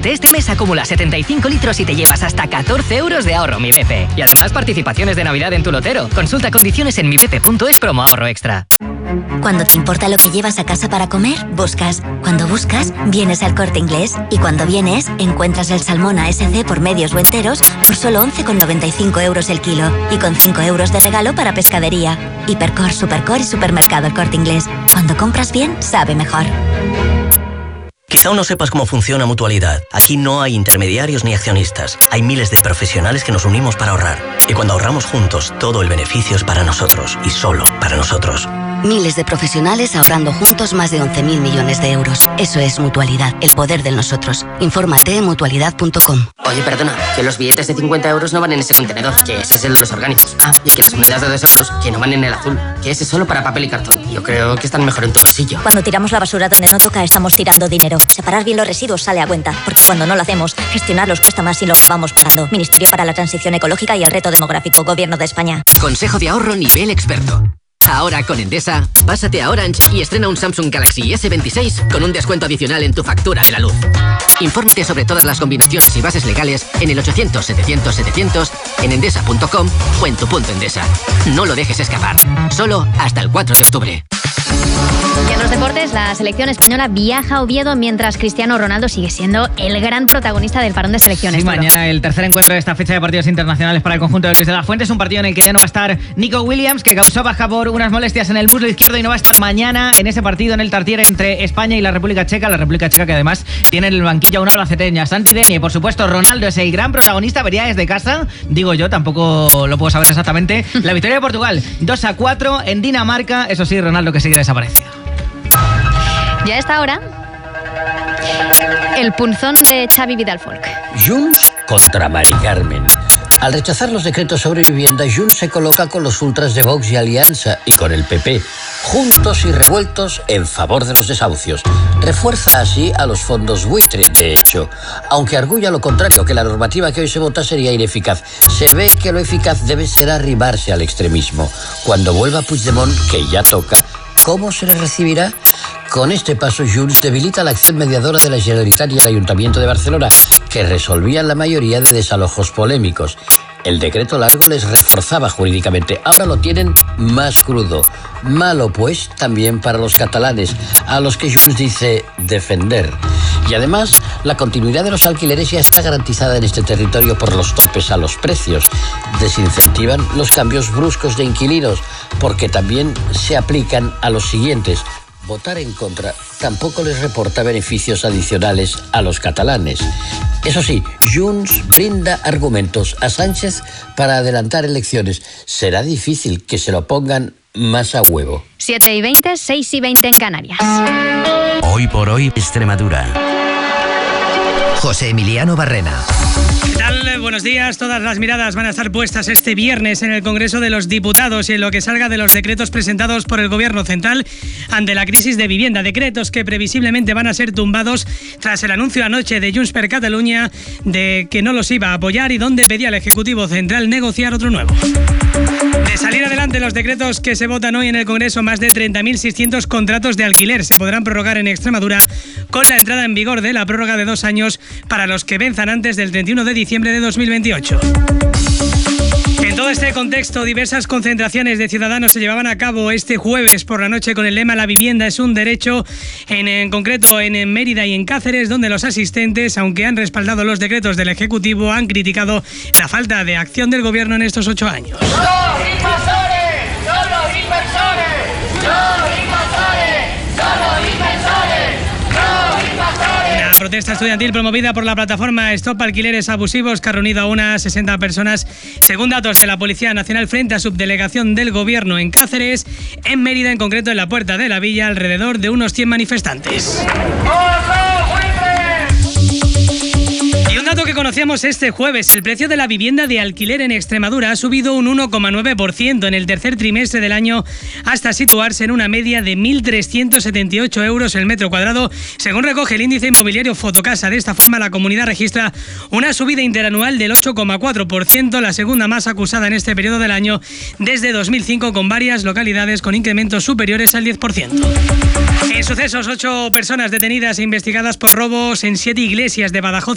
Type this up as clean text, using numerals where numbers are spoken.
Durante este mes acumula 75 litros y te llevas hasta 14 euros de ahorro Mi BP. Y además participaciones de Navidad en tu lotero. Consulta condiciones en mibp.es promo ahorro extra. Cuando te importa lo que llevas a casa para comer, buscas. Cuando buscas, vienes al Corte Inglés. Y cuando vienes, encuentras el salmón ASC por medios o enteros por solo 11,95 euros el kilo. Y con 5 euros de regalo para pescadería. Hipercor, Supercor y Supermercado El Corte Inglés. Cuando compras bien, sabe mejor. Quizá aún no sepas cómo funciona Mutualidad. Aquí no hay intermediarios ni accionistas. Hay miles de profesionales que nos unimos para ahorrar. Y cuando ahorramos juntos, todo el beneficio es para nosotros. Y solo para nosotros. Miles de profesionales ahorrando juntos más de 11.000 millones de euros. Eso es Mutualidad, el poder del nosotros. Infórmate en mutualidad.com. Oye, perdona, que los billetes de 50 euros no van en ese contenedor, que ese es el de los orgánicos. Ah, y que las monedas de 2 euros, que no van en el azul, que ese es solo para papel y cartón. Yo creo que están mejor en tu bolsillo. Cuando tiramos la basura donde no toca, estamos tirando dinero. Separar bien los residuos sale a cuenta, porque cuando no lo hacemos, gestionarlos cuesta más y lo vamos pagando. Ministerio para la Transición Ecológica y el Reto Demográfico, Gobierno de España. Consejo de ahorro nivel experto. Ahora con Endesa, pásate a Orange y estrena un Samsung Galaxy S26 con un descuento adicional en tu factura de la luz. Infórmate sobre todas las combinaciones y bases legales en el 800-700-700, en endesa.com o en tu punto Endesa. No lo dejes escapar. Solo hasta el 4 de octubre. Y en los deportes, la selección española viaja a Oviedo mientras Cristiano Ronaldo sigue siendo el gran protagonista del parón de selecciones. Sí, mañana el tercer encuentro de esta fecha de partidos internacionales para el conjunto de Luis de la Fuente. Es un partido en el que ya no va a estar Nico Williams, que causó baja por unas molestias en el muslo izquierdo, y no va a estar mañana en ese partido en el Tartiere entre España y la República Checa. La República Checa que además tiene en el banquillo a un albaceteña, Santi Deni. Y por supuesto Ronaldo es el gran protagonista, vería desde casa, digo yo, tampoco lo puedo saber exactamente. La victoria de Portugal 2-4 en Dinamarca. Eso sí, Ronaldo que sigue desaparecido. Ya a esta hora, el punzón de Xavi Vidal Folk. Junts contra Mari Carmen. Al rechazar los decretos sobre vivienda, Junts se coloca con los ultras de Vox y Alianza y con el PP, juntos y revueltos en favor de los desahucios. Refuerza así a los fondos buitre, de hecho, aunque arguya lo contrario, que la normativa que hoy se vota sería ineficaz. Se ve que lo eficaz debe ser arrimarse al extremismo. Cuando vuelva Puigdemont, que ya toca, ¿cómo se le recibirá? Con este paso, Junts debilita la acción mediadora de la Generalitat y el Ayuntamiento de Barcelona, que resolvían la mayoría de desalojos polémicos. El decreto largo les reforzaba jurídicamente. Ahora lo tienen más crudo. Malo, pues, también para los catalanes, a los que Junts dice defender. Y además, la continuidad de los alquileres ya está garantizada en este territorio por los topes a los precios. Desincentivan los cambios bruscos de inquilinos, porque también se aplican a los siguientes. Votar en contra tampoco les reporta beneficios adicionales a los catalanes. Eso sí, Junts brinda argumentos a Sánchez para adelantar elecciones. Será difícil que se lo pongan más a huevo. 7:20, 6:20 en Canarias. Hoy por hoy, Extremadura. José Emiliano Barrena. ¿Qué tal? Buenos días. Todas las miradas van a estar puestas este viernes en el Congreso de los Diputados y en lo que salga de los decretos presentados por el Gobierno central ante la crisis de vivienda. Decretos que previsiblemente van a ser tumbados tras el anuncio anoche de Junts per Catalunya de que no los iba a apoyar y donde pedía al Ejecutivo Central negociar otro nuevo. De salir adelante los decretos que se votan hoy en el Congreso, más de 30.600 contratos de alquiler se podrán prorrogar en Extremadura con la entrada en vigor de la prórroga de 2 años para los que venzan antes del 31 de diciembre de 2028. En todo este contexto, diversas concentraciones de ciudadanos se llevaban a cabo este jueves por la noche con el lema "La vivienda es un derecho", en concreto en Mérida y en Cáceres, donde los asistentes, aunque han respaldado los decretos del Ejecutivo, han criticado la falta de acción del Gobierno en estos 8 años. La protesta estudiantil promovida por la plataforma Stop Alquileres Abusivos, que ha reunido a unas 60 personas, según datos de la Policía Nacional, frente a subdelegación del Gobierno en Cáceres. En Mérida, en concreto en la Puerta de la Villa, alrededor de unos 100 manifestantes. Y un dato que conocíamos este jueves: el precio de la vivienda de alquiler en Extremadura ha subido un 1,9% en el tercer trimestre del año, hasta situarse en una media de 1.378 euros el metro cuadrado, según recoge el índice inmobiliario Fotocasa. De esta forma, la comunidad registra una subida interanual del 8,4%, la segunda más acusada en este periodo del año desde 2005, con varias localidades con incrementos superiores al 10%. En sucesos, 8 personas detenidas e investigadas por robos en 7 iglesias de Badajoz